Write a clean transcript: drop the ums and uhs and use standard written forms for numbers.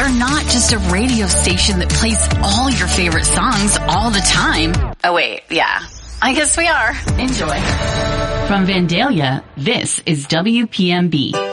We're not just a radio station that plays all your favorite songs all the time. Oh wait, yeah. I guess we are. Enjoy. From Vandalia, this is WPMB.